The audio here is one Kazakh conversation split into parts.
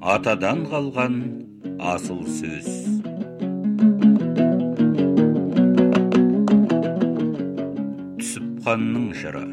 Атадан қалған асыл сөз. Түсіпханның жыры.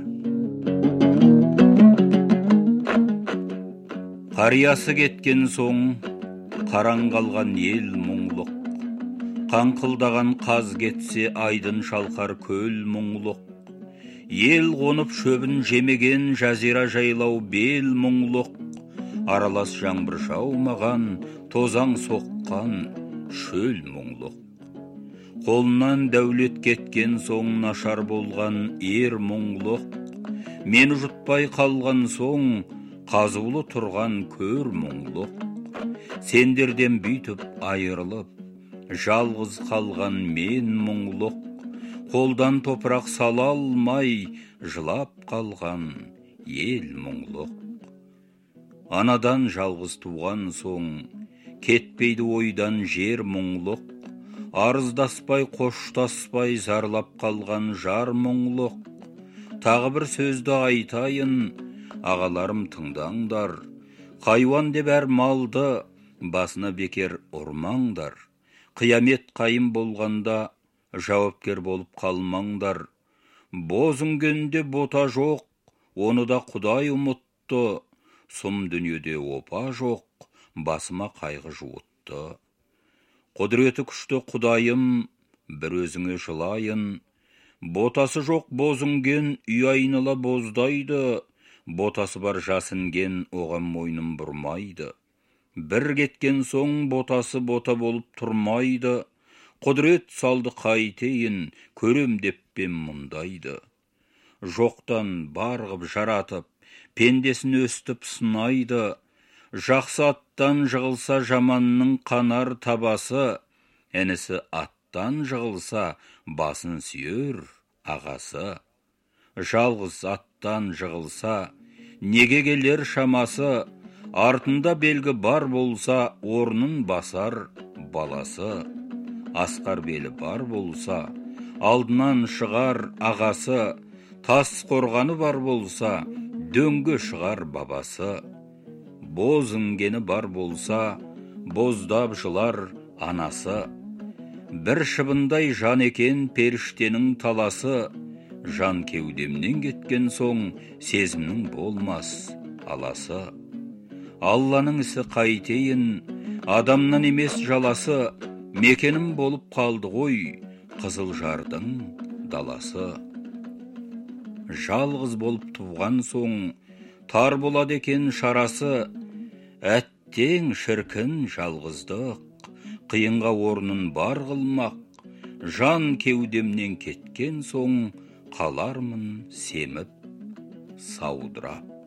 Қариясы кеткен соң, қараң қалған ел мұңлық. Қаңқылдаған қаз кетсе, айдын шалқар көл мұңлық. Ел қонып шөбін жемеген, жазира жайлау бел мұңлық. Аралас жаңбыр жаумаған, тозаң соққан шөл мұңлық. Қолынан дәулет кеткен соң, нашар болған ер мұңлық. Мені жұтпай қалған соң, қазулы тұрған көр мұңлық. Сендерден бүйтіп айырылып, жалғыз қалған мен мұңлық. Қолдан топырақ сала алмай, жылап қалған ел мұңлық. Анадан жалғыз туған соң, кетпейді ойдан жер мұңлық. Арыздаспай, қоштаспай, зарлап қалған жар мұңлық. Тағы бір сөзді айтайын, ағаларым тыңдаңдар. Хайуан деп әр малды, басына бекер ұрмаңдар. Қиямет қайым болғанда, жауапкер болып қалмаңдар. Боз үнгенде бота жоқ, оны да Құдай ұмытты. Сұм дүниеде опа жоқ, басыма қайғы жуытты. Құдіреті күшті Құдайым, бір өзіңе жылайын. Ботасы жоқ боз үнген, үй айнала боздайды. Ботасы бар жасынген, оған мойным бұрмайды. Бір кеткен соң, ботасы бота болып тұрмайды. Құдірет салды қайтейін, көрем деппен мұндайды. Жоқтан барғып жаратып, пендесін өстіп сынайды. Жақсы аттан жығылса, жаманның қанар табасы. Інісі аттан жығылса, басын сүйер ағасы. Жалғыз аттан жығылса, неге келер шамасы. Артында белгі бар болса, орнын басар баласы. Асқар белі бар болса, алдынан шығар ағасы. Тас қорғаны бар болса, дөңге шығар бабасы. Боз інгені бар болса, боздап жылар анасы. Бір шыбындай жан екен періштенің таласы. Жан кеудемнен кеткен соң, сезімнің болмас аласы. Алланың ісі қайтейін, адамнан емес жаласы. Мекенім болып қалды ғой, қызыл жардың даласы. Жалғыз болып туған соң, тар болады екен шарасы. Әттең шіркін жалғыздық, қиынға орнын бар қылмақ. Жан кеудемнен кеткен соң, қалармын семіп, саудырап.